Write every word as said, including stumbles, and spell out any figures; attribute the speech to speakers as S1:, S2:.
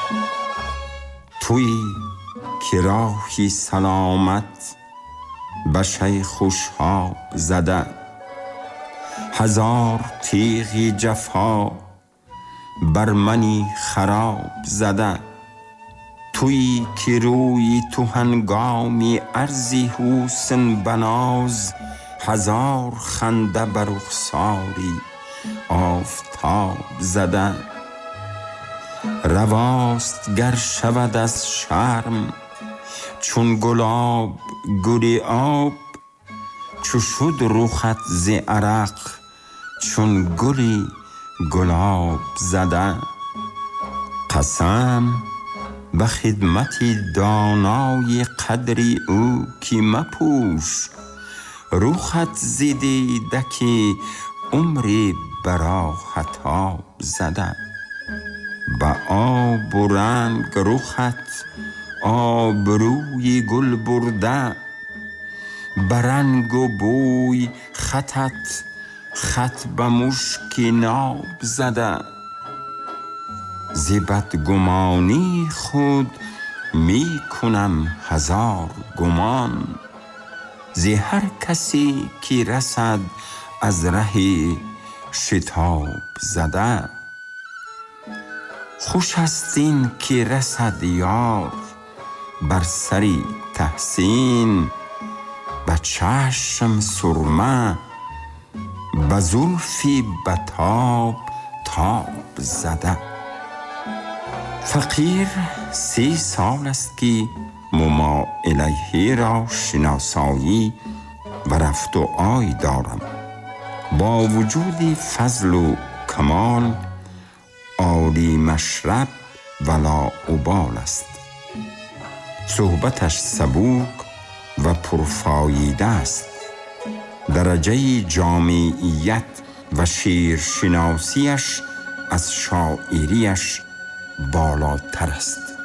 S1: تویی که راهی سلامت به شیخ خوشها زده، هزار تیغی جفا بر منی خراب زده. تویی که روی تو هنگامی عرضی حسن بناز، هزار خنده بر رخساری آفتاب زده. رواست گر شود از شرم چون گلاب گل آب، چو شد رخت ز عرق چون گلی گلاب زده. قسم به خدمت دانای قدری او که مپوش، رخت زدیده که عمری برا خطاب زده. به آب و رنگ رخت آبروی گل برده، به رنگ و بوی خطت خط به مشک ناب زده. ز بدگمانی خود می کنم هزار گمان، ز هر کسی که رسد از ره شتاب زده. خوش است این که رسد یار بر سری تحسین، به چشم سرمه به زلفی به تاب تاب زده. فقیر سی سال است که مما الیه را شناسایی و رفت و آی دارم، با وجود فضل و کمال عالی مشرب ولا ابال است. صحبتش سبوک و پرفایده است، درجه جامعیت و شیرشناسیش از شاعریش بالاتر است.